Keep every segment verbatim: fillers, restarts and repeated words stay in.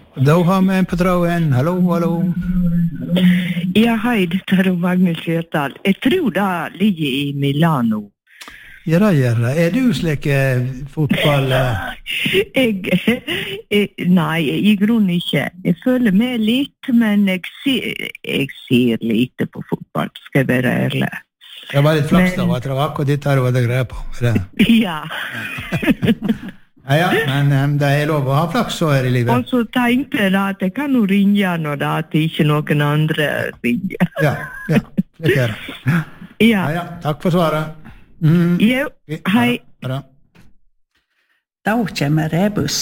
Da har vi en på tråden. Hallo, hallo. Ja, hei, dette er Magnus Kjørtal. Jeg tror det ligger i Milano. Ja, det gjør det. Er du slik eh, fotball? Eh? Jeg, jeg, nei, i grunnen ikke. Jeg føler med litt, men jeg ser, jeg ser lite på fotball, skal jeg være ærlig. Det var litt flaks da, at det var akkurat ditt her og det greier på. Det. Ja. Ja, ja, men um, det er lov å ha flaks så her i livet. Og så tenkte jeg da at jeg kan jo ringe når det at ikke noen andre ringer. Ja, ja, det gjør det. Ja. Ja, ja, takk for svaret. Mm. Jo, hei. Bra. Da kommer rebus.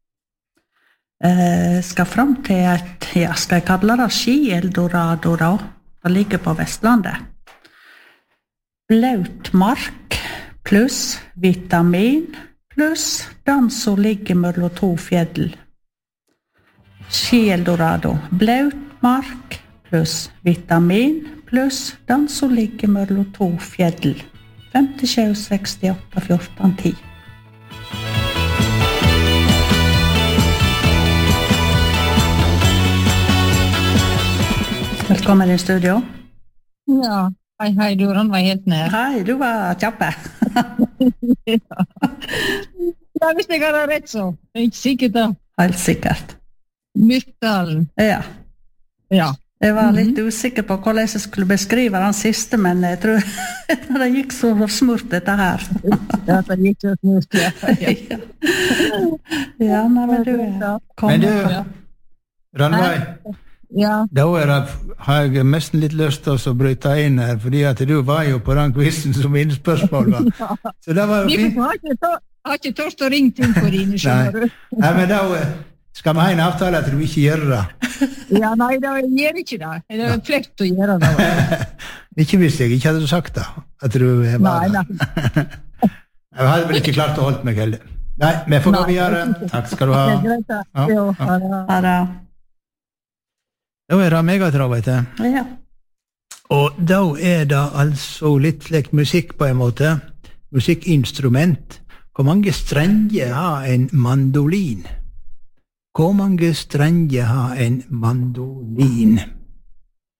Eh, skal fram til et, ja, skal jeg kalle det Ski-Eldorado da? Det ligger på Vestlandet. Blaut mark pluss vitamin pluss den som ligger mellom to fjell. Ski-Eldorado. Blaut mark pluss vitamin pluss den som ligger mellom to fjell. femtisju sekstiåtte fjorten ti. Velkommen i studio. Ja, hei, hei, du var helt nær. Hei, du var kjappe. Ja. Ja, hvis jeg har rett så. Det er ikke sikkert da. Helt sikkert. Myrkdalen. Ja. Ja. Jeg var litt mm-hmm. usikker på hvordan jeg skulle beskrive den siste, men jeg tror det gikk så smurt dette her. Ja, det gikk så smurt, ja. Ja, ja nei, men du er Men du, Rannveig, ja. da er det, har jeg nesten litt lyst til å bryte inn her, fordi at du var jo på den quizen som innspørsmål var. Ja. Så det var jo fint. Jeg har ikke tørst å ringe til for dine, skjønner du. Nei, men da skal vi ha en avtale at du ikke gjør det. Ja, nei, da gjør ikke det. Det er flekt å gjøre det. Ikke hvis jeg ikke hadde sagt det, at du var nei, det. Nei. Jeg hadde vel ikke klart å holde meg heller. Nei, vi får gå videre. Takk skal du ha. Det er greit da. Ja, ja. Ha det. Ha det. Da er det megatrav, vet du. Ja. Og da er det altså litt slik musikk på en måte. Musikkinstrument. Hvor mange strenger har en mandolin? Hvor mange strenger har en mandolin?